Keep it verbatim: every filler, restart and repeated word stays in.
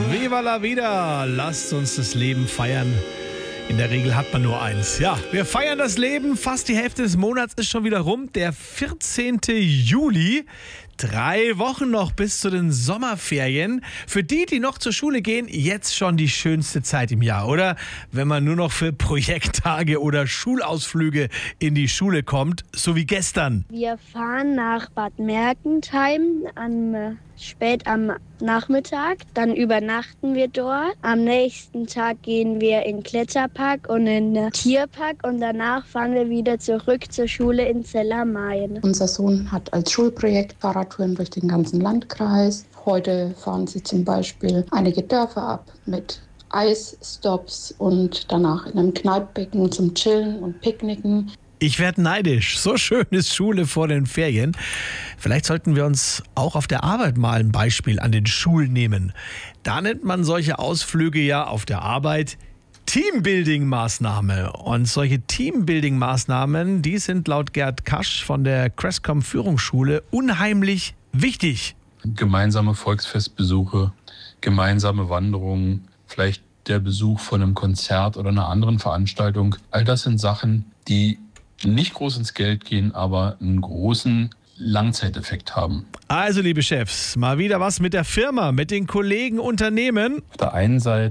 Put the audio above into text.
Viva la vida! Lasst uns das Leben feiern. In der Regel hat man nur eins. Ja, wir feiern das Leben. Fast die Hälfte des Monats ist schon wieder rum. Der vierzehnte Juli. Drei Wochen noch bis zu den Sommerferien. Für die, die noch zur Schule gehen, jetzt schon die schönste Zeit im Jahr, oder? Wenn man nur noch für Projekttage oder Schulausflüge in die Schule kommt, so wie gestern. Wir fahren nach Bad Mergentheim am, äh, spät am Nachmittag. Dann übernachten wir dort. Am nächsten Tag gehen wir in den Kletterpark und in den Tierpark. Und danach fahren wir wieder zurück zur Schule in Zellermayen. Unser Sohn hat als Schulprojekt Fahrradtouren durch den ganzen Landkreis. Heute fahren sie zum Beispiel einige Dörfer ab mit Eisstops und danach in einem Kneippbecken zum Chillen und Picknicken. Ich werde neidisch. So schön ist Schule vor den Ferien. Vielleicht sollten wir uns auch auf der Arbeit mal ein Beispiel an den Schulen nehmen. Da nennt man solche Ausflüge ja auf der Arbeit Teambuilding-Maßnahme. Und solche Teambuilding-Maßnahmen, die sind laut Gerd Kasch von der Crestcom Führungsschule unheimlich wichtig. Gemeinsame Volksfestbesuche, gemeinsame Wanderungen, vielleicht der Besuch von einem Konzert oder einer anderen Veranstaltung. All das sind Sachen, die nicht groß ins Geld gehen, aber einen großen Langzeiteffekt haben. Also, liebe Chefs, mal wieder was mit der Firma, mit den Kollegen unternehmen. Auf der einen Seite